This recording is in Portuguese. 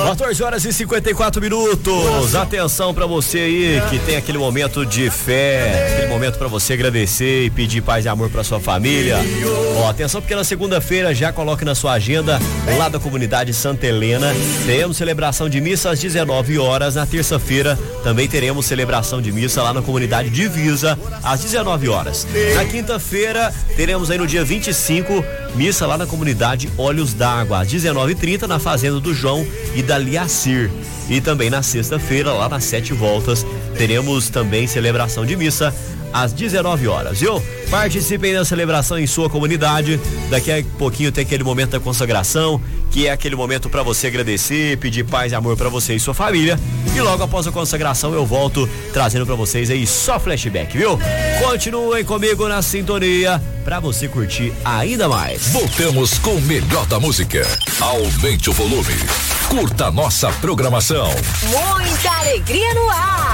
14 horas e 54 minutos. Atenção pra você aí que tem aquele momento de fé, aquele momento pra você agradecer e pedir paz e amor pra sua família. Ó, atenção porque na segunda-feira já coloque na sua agenda, lá da comunidade Santa Helena, teremos celebração de missa às 19 horas. Na terça-feira também teremos celebração de missa lá na comunidade Divisa às 19 horas. Na quinta-feira teremos aí no dia 25 missa lá na comunidade Olhos d'Água às 19h30 na fazenda do João e da Liacir. E também na sexta-feira, lá nas 7 voltas, teremos também celebração de missa às 19 horas, viu? Participem da celebração em sua comunidade. Daqui a pouquinho tem aquele momento da consagração, que é aquele momento para você agradecer, pedir paz e amor para você e sua família. E logo após a consagração eu volto trazendo para vocês aí só flashback, viu? Continuem comigo na sintonia para você curtir ainda mais. Voltamos com o melhor da música. Aumente o volume. Curta a nossa programação. Muita alegria no ar.